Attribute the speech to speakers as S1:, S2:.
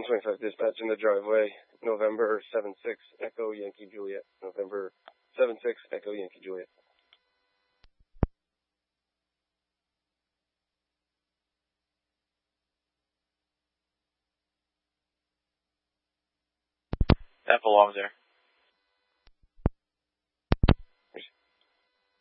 S1: 125 dispatch in the driveway, November 7-6, Echo Yankee Juliet. November 7-6, Echo Yankee Juliet.
S2: That belongs there.